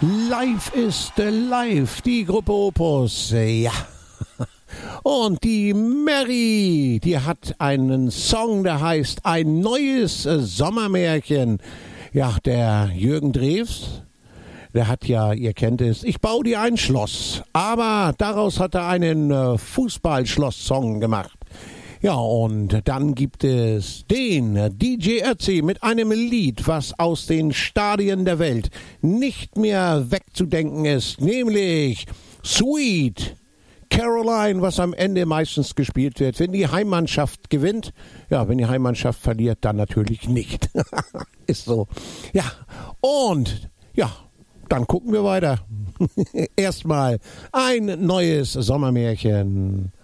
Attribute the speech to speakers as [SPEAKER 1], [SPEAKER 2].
[SPEAKER 1] Live ist live, die Gruppe Opus, ja. Und die Mary, die hat einen Song, der heißt Ein neues Sommermärchen. Ja, der Jürgen Drews, der hat ja, ihr kennt es, ich baue dir ein Schloss. Aber daraus hat er einen Fußballschloss-Song gemacht. Ja, und dann gibt es den DJ Ötzi mit einem Lied, was aus den Stadien der Welt nicht mehr wegzudenken ist, nämlich Sweet Caroline, was am Ende meistens gespielt wird, wenn die Heimmannschaft gewinnt. Ja, wenn die Heimmannschaft verliert, dann natürlich nicht. Ist so. Ja, und ja, dann gucken wir weiter. Erstmal ein neues Sommermärchen.